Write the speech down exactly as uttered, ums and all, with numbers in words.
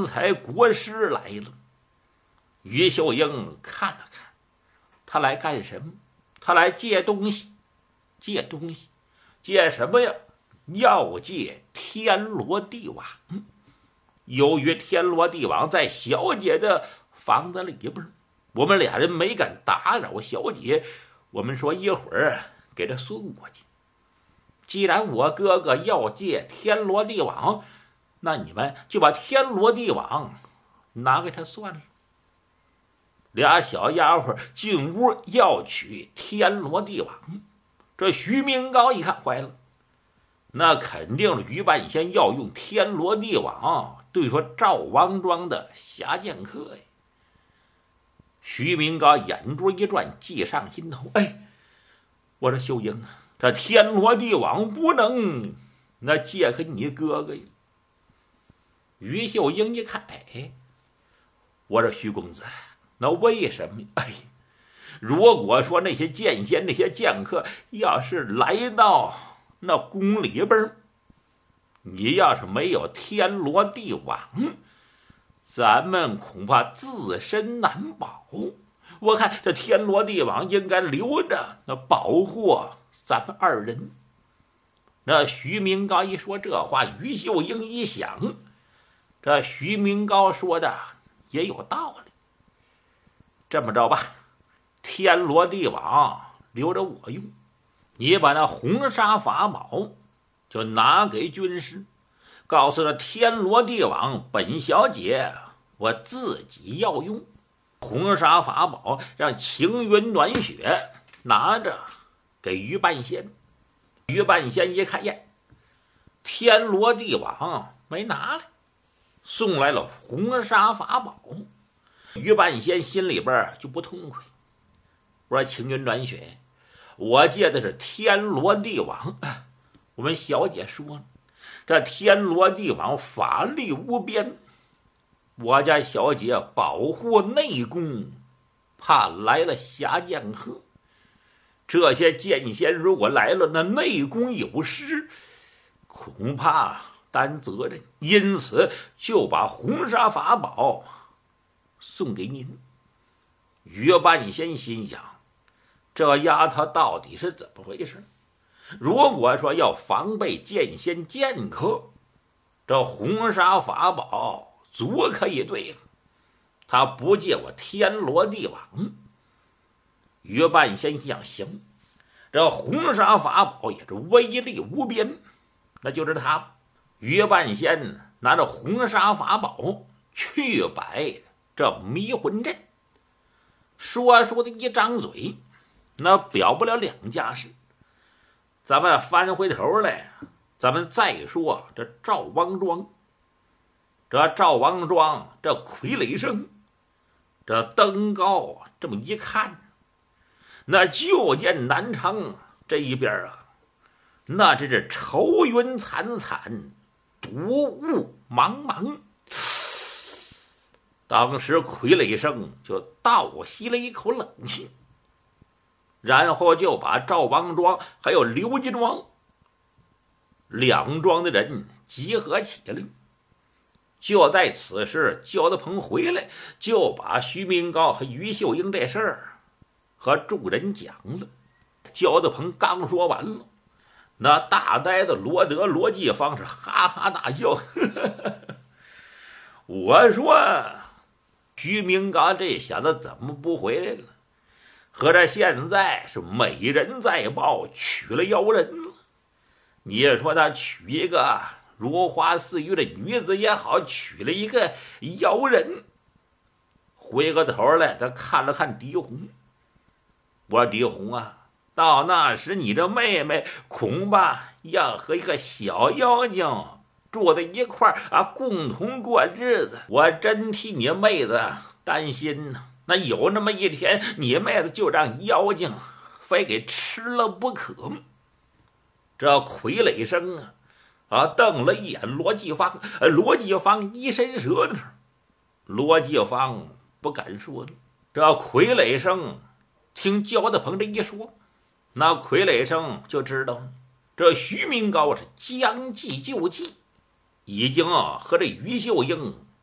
刚才国师来了。于秀英看了看，他来干什么？他来借东西。借东西？借什么呀？要借天罗地网。由于天罗地网在小姐的房子里边，我们俩人没敢打扰小姐，我们说一会儿给她送过去。既然我哥哥要借天罗地网，那你们就把天罗地网拿给他算了。俩小丫鬟进屋要取天罗地网，这徐明高一看坏了，那肯定是于半仙要用天罗地网对付赵王庄的侠剑客呀。徐明高眼珠一转，计上心头，哎，我说秀英啊，这天罗地网不能那借给你哥哥呀。于秀英一看，哎，我说徐公子，那为什么？哎，如果说那些剑仙那些剑客要是来到那宫里边，你要是没有天罗地网，咱们恐怕自身难保。我看这天罗地网应该留着，那保护咱们二人。那徐明高一说这话，于秀英一想，这徐明高说的也有道理。这么着吧，天罗地网留着我用，你把那红纱法宝就拿给军师，告诉他天罗地网本小姐我自己要用。红纱法宝让晴云暖雪拿着给于半仙。于半仙一看，耶，天罗地网没拿来，送来了红纱法宝。于半仙心里边就不痛快。我说晴云暖雪，我借的是天罗地网，我们小姐说了，这天罗地网法力无边，我家小姐保护内宫，怕来了侠剑客，这些剑仙如果来了，那内宫有失，恐怕担责任，因此就把红纱法宝送给您。于半仙心想，这丫头到底是怎么回事？如果说要防备剑仙剑客，这红纱法宝足可以对付，他不借我天罗地网。于半仙想，行，这红纱法宝也是威力无边，那就是他。于半仙拿着红纱法宝去摆这迷魂阵，说说的一张嘴，那表不了两家事。咱们翻回头来，咱们再说这赵王庄。这赵王庄这傀儡生，这登高这么一看，那就见南昌这一边啊，那真是愁云惨惨，毒雾茫茫。当时傀儡生就倒吸了一口冷气，然后就把赵王庄还有刘家庄两庄的人集合起来。就在此时，焦德鹏回来，就把徐明高和于秀英这事儿和众人讲了。焦德鹏刚说完了，那大呆子罗德罗继芳是哈哈大笑。我说徐明高这小子怎么不回来了？合着现在是美人在报，娶了妖人了。你也说他娶一个如花似玉的女子也好，娶了一个妖人。回过头来，他看了看狄红，我说狄红啊，到那时你的妹妹恐怕要和一个小妖精住在一块儿啊，共同过日子。我真替你妹子担心呢。那有那么一天，你妹子就让妖精非给吃了不可。这傀儡生啊啊，瞪了一眼罗继芳，罗继芳一伸舌头，罗继芳不敢说了。这傀儡生听焦德鹏这一说，那傀儡生就知道这徐明高是将计就计，已经啊和这于秀英